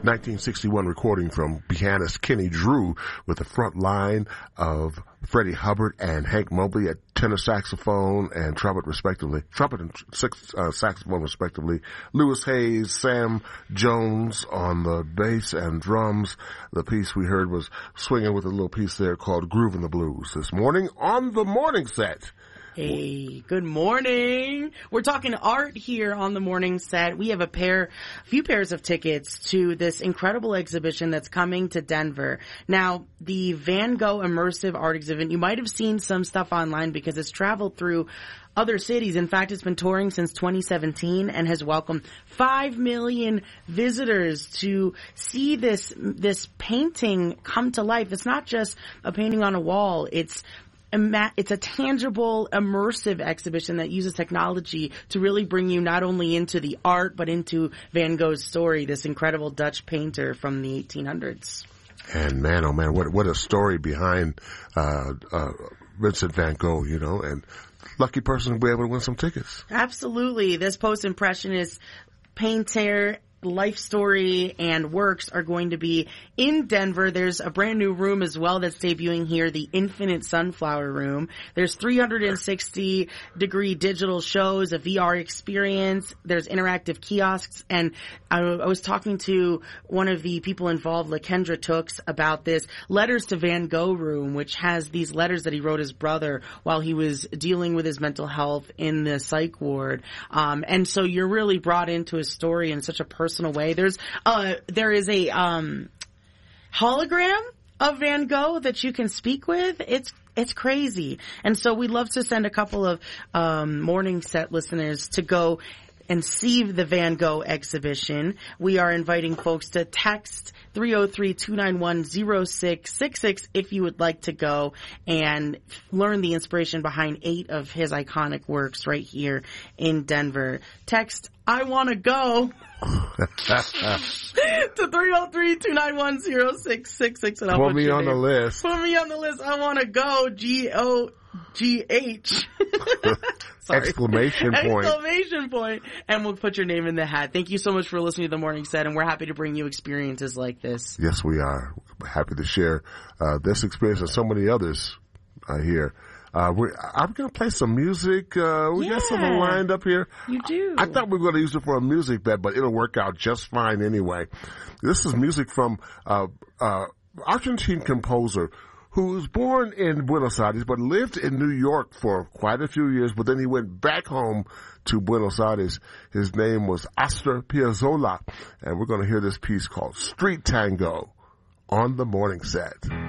1961 recording from pianist Kenny Drew with the front line of Freddie Hubbard and Hank Mobley at tenor saxophone and trumpet respectively. Trumpet and saxophone respectively. Lewis Hayes, Sam Jones on the bass and drums. The piece we heard was swinging with a little piece there called Groove in the Blues this morning on the morning set. Hey, good morning. We're talking art here on the morning set. We have a few pairs of tickets to this incredible exhibition that's coming to Denver. Now, the Van Gogh Immersive Art Exhibit, you might have seen some stuff online because it's traveled through other cities. In fact, it's been touring since 2017 and has welcomed 5 million visitors to see this painting come to life. It's not just a painting on a wall. It's a tangible, immersive exhibition that uses technology to really bring you not only into the art, but into Van Gogh's story, this incredible Dutch painter from the 1800s. And man, oh man, what a story behind Vincent van Gogh, you know, and lucky person to be able to win some tickets. Absolutely. This post-impressionist painter life story and works are going to be in Denver. There's a brand new room as well that's debuting here, the Infinite Sunflower Room. There's 360-degree digital shows, a VR experience. There's interactive kiosks. And I was talking to one of the people involved, Lakendra Tooks, about this Letters to Van Gogh room, which has these letters that he wrote his brother while he was dealing with his mental health in the psych ward. And so you're really brought into his story in such a personal way. There is a hologram of Van Gogh that you can speak with. It's crazy. And so we'd love to send a couple of morning set listeners to go and see the Van Gogh exhibition. We are inviting folks to text 303-291-0666 if you would like to go and learn the inspiration behind 8 of his iconic works right here in Denver. Text I want to go to 303-291-0666 and I'll put me on the list. Put me on the list. I want to go. GOGH. Exclamation point. Exclamation point. And we'll put your name in the hat. Thank you so much for listening to The Morning Set, and we're happy to bring you experiences like this. Yes, we are. We're happy to share this experience and so many others here. I'm going to play some music. We got something lined up here. You do. I thought we were going to use it for a music bed, but it'll work out just fine anyway. This is music from Argentine composer who was born in Buenos Aires but lived in New York for quite a few years, but then he went back home to Buenos Aires. His name was Astor Piazzolla, and we're going to hear this piece called Street Tango on the morning set.